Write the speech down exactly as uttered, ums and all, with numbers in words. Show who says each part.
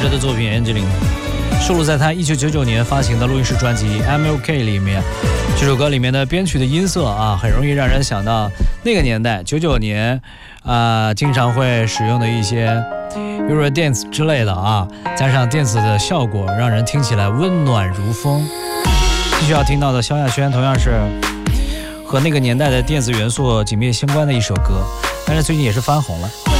Speaker 1: 者的作品《Angeline》收录在他一九九九年发行的录音室专辑《M L K》里面。这首歌里面的编曲的音色啊，很容易让人想到那个年代九九年啊、呃，经常会使用的一些 Eurodance 之类的啊，加上电子的效果，让人听起来温暖如风。继续要听到的萧亚轩同样是和那个年代的电子元素紧密相关的一首歌，但是最近也是翻红了。